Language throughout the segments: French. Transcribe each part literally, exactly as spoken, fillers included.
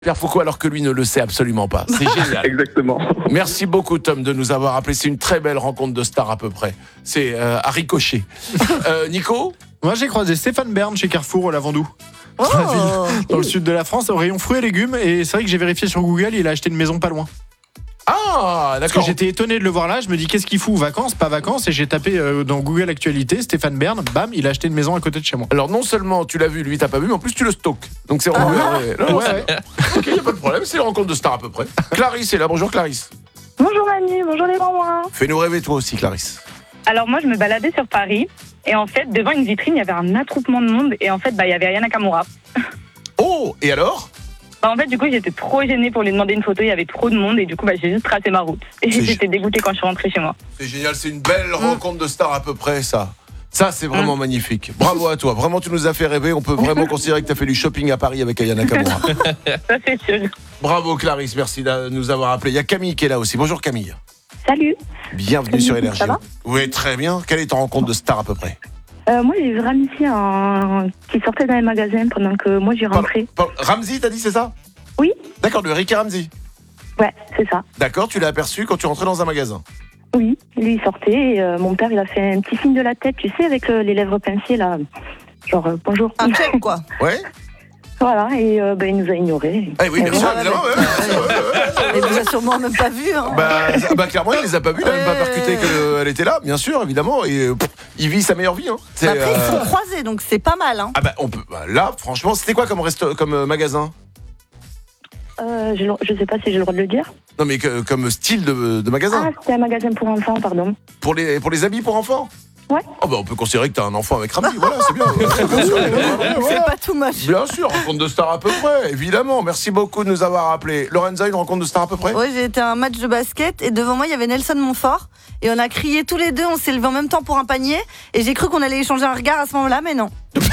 Pierre Foucault alors que lui ne le sait absolument pas. C'est génial. Exactement. Merci beaucoup Tom de nous avoir appelé. C'est une très belle rencontre de stars à peu près. C'est euh, à ricocher. Euh, Nico ? Moi j'ai croisé Stéphane Bern chez Carrefour au Lavandou. Oh. Dans, la ville, dans le sud de la France, au rayon fruits et légumes. Et c'est vrai que j'ai vérifié sur Google, il a acheté une maison pas loin. Ah, Parce que d'accord. j'étais étonné de le voir là, je me dis qu'est-ce qu'il fout, vacances, pas vacances, et j'ai tapé euh, dans Google Actualité, Stéphane Bern, bam, il a acheté une maison à côté de chez moi. Alors non seulement tu l'as vu, lui t'as pas vu, mais en plus tu le stockes. Donc c'est vraiment... Ah. ouais, non, non, Ouais, c'est- Ok, y a pas de problème, c'est une rencontre de stars à peu près. Clarisse est là, bonjour Clarisse. Bonjour Manu, bonjour les mamans. Fais-nous rêver toi aussi Clarisse. Alors moi je me baladais sur Paris et en fait devant une vitrine il y avait un attroupement de monde et en fait bah il y avait Aya Nakamura. Oh, et alors ? Bah, en fait du coup j'étais trop gênée pour lui demander une photo, il y avait trop de monde et du coup bah j'ai juste tracé ma route. Et C'est j'étais dégoûtée quand je suis rentrée chez moi. C'est génial, c'est une belle rencontre de stars à peu près ça. Ça c'est vraiment magnifique. Bravo à toi, vraiment tu nous as fait rêver. On peut vraiment considérer que tu as fait du shopping à Paris avec Aya Nakamura. Ça c'est sûr. Bravo Clarisse, merci de nous avoir appelé. Il y a Camille qui est là aussi. Bonjour Camille. Salut. Bienvenue sur Énergie. Ça va ? Oui, très bien. Quelle est ta rencontre de star à peu près ? Euh, moi j'ai vu Ramsey en... qui sortait dans les magasins pendant que moi j'y rentrais. Pardon, Ramsey, t'as dit c'est ça ? Oui. D'accord, de Rick et Ramsey. Ouais c'est ça. D'accord, tu l'as aperçu quand tu rentrais dans un magasin. Oui, lui il sortait et euh, mon père il a fait un petit signe de la tête, tu sais, avec euh, les lèvres pincées là. Genre euh, bonjour. Un check, quoi. Ouais. Voilà, et euh, ben, il nous a ignorés. Eh oui, bien Et sûr, voilà. évidemment. Ouais, ouais, ouais, ouais, ouais. Il vous a sûrement même pas vu. Hein. Bah, ah bah, clairement, il les a pas vus, il a même pas percuté qu'elle était là, bien sûr, évidemment. Et euh, pff, il vit sa meilleure vie. Hein. C'est, Après, ils euh, sont croisés, donc c'est pas mal. Hein. Ah bah, on peut. Bah, là, franchement, c'était quoi comme, resto... comme euh, magasin ? Euh, je, je sais pas si j'ai le droit de le dire. Non, mais que- comme style de, de magasin. Ah, c'était un magasin pour enfants, pardon. Pour, les, pour les habits pour enfants ? Ouais. Oh bah, on peut considérer que t'as un enfant avec Ramsey, voilà, c'est bien. Bien sûr, voilà. C'est pas tout moche. Bien sûr, rencontre de star à peu près, évidemment. Merci beaucoup de nous avoir appelés. Lorenza, une rencontre de star à peu près ? Ouais, j'ai été à un match de basket et devant moi il y avait Nelson Montfort et on a crié tous les deux, on s'est levé en même temps pour un panier et j'ai cru qu'on allait échanger un regard à ce moment-là, mais non.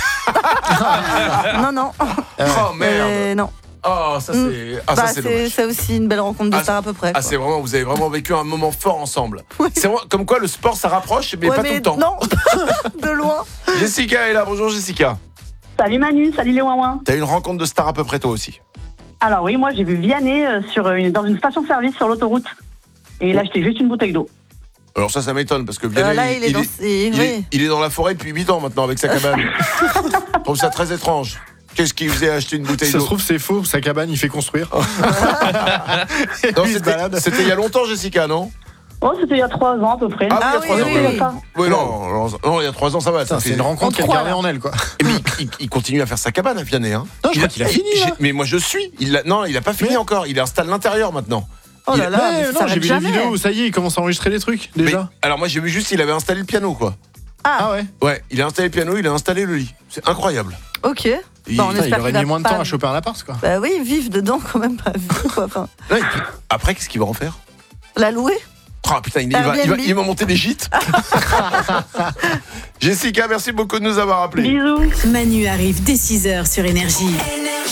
non, non. Oh merde. Euh, non. Oh, ça c'est, ah, ça, Bah, c'est c'est, dommage. c'est aussi une belle rencontre de Ah, star à peu près. Ah, quoi. c'est vraiment, vous avez vraiment vécu un moment fort ensemble. Oui. C'est vraiment- comme quoi le sport ça rapproche, mais Ouais, pas mais tout le temps. Non, de loin. Jessica est là, bonjour Jessica. Salut Manu, salut les ouin-ouin. T'as une rencontre de star à peu près toi aussi. Alors oui, moi j'ai vu Vianney euh, sur une, dans une station-service sur l'autoroute. Et il a acheté juste une bouteille d'eau. Alors ça, ça m'étonne parce que Euh, Vianney, là, il est dans ses- il oui. est- il est dans la forêt depuis huit ans maintenant avec sa cabane. Je trouve ça très étrange. Qu'est-ce qui faisait acheter une bouteille Ça se d'eau ? trouve c'est faux, sa cabane il fait construire. Et Non, lui, il se c'était, balade. c'était il y a longtemps Jessica, non ? Oh, c'était il y a trois ans à peu près. Ah, Ah il y a oui, trois oui, ans. oui, oui, oui. Oui, non, non, non, il y a trois ans ça va. Putain, ça c'est fait- une rencontre On qu'elle croit, gardait là. en elle quoi. Et mais il, il- il continue à faire sa cabane, Vianney. Hein. Non, je crois qu'il a fini, j'ai- là. Mais moi je suis. Il a- non, il a pas fini Mais- encore. Il installe l'intérieur maintenant. Oh Il- là là, mais Ouais, ça non, s'arrête j'ai vu jamais. les vidéos où ça y est, il commence à enregistrer des trucs Mais- déjà. alors moi j'ai vu juste il avait installé le piano quoi. Ah ouais. Ouais, il a installé le piano, il a installé le lit. C'est incroyable. Ok. Il- Bah, on Putain, il espère aurait qu'il va mis moins de pas- temps à choper un appart quoi. Bah oui, vivre dedans quand même pas vu quoi. Enfin, Non, et puis, après qu'est-ce qu'il va en faire ? la louer. Oh putain, il, il va, il, va, Airbnb. il va monter des gîtes. Jessica, merci beaucoup de nous avoir appelés. Bisous. Manu arrive dès six heures sur Énergie.